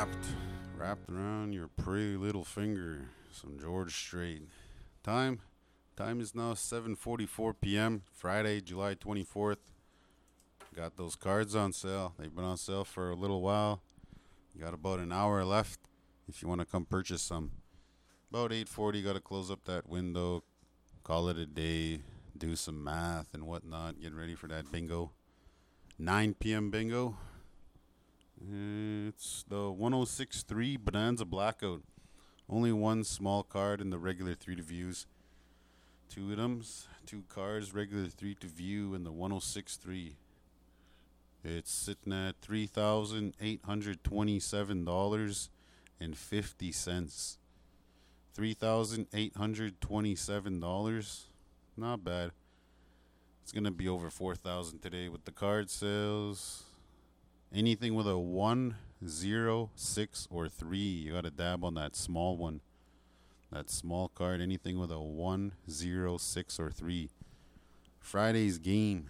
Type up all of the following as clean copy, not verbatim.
wrapped around your pretty little finger. Some George Strait. Time, time is now 7:44 p.m. Friday, July 24th. Got those cards on sale. They've been on sale for a little while. You got about an hour left if you want to come purchase some. About 8:40, got to close up that window, call it a day, do some math and whatnot, get ready for that bingo. 9 p.m. bingo. It's the 1063 Bonanza Blackout. Only one small card in the regular 3 to views. 2 items, 2 cards, regular 3 to view in the 1063. It's sitting at $3,827.50. $3,827. Not bad. It's going to be over $4,000 today with the card sales. Anything with a 1, 0, 6, or 3, you got to dab on that small one. That small card, anything with a 1, 0, 6, or 3. Friday's game.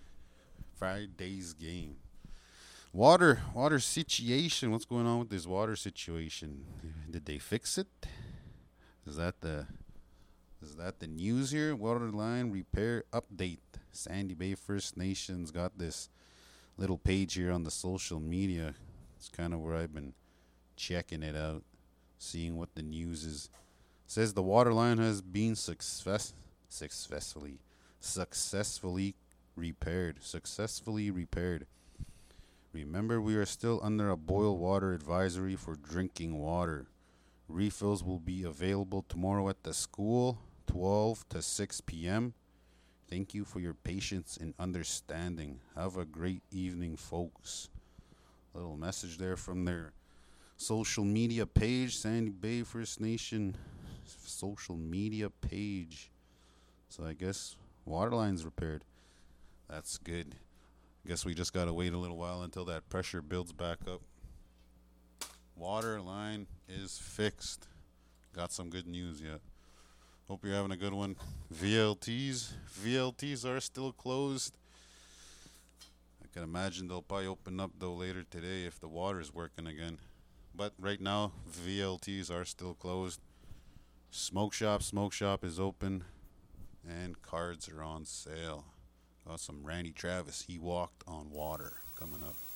Water situation. What's going on with this water situation? Did they fix it? Is that the news here? Water line repair update. Sandy Bay First Nations got this little page here on the social media. It's kind of where I've been checking it out, seeing what the news is. It says the water line has been successfully repaired. Remember, we are still under a boil water advisory for drinking water. Refills will be available tomorrow at the school, 12 to 6 p.m. Thank you for your patience and understanding. Have a great evening, folks. A little message there from their social media page, Sandy Bay First Nation social media page. So I guess water line's repaired. That's good. Guess we just gotta wait a little while until that pressure builds back up. Water line is fixed. Got some good news yet. Hope you're having a good one. VLTs are still closed. I can imagine they'll probably open up though later today if the water's working again. But right now, VLTs are still closed. Smoke shop is open, and cards are on sale. Got some Randy Travis. He walked on water coming up.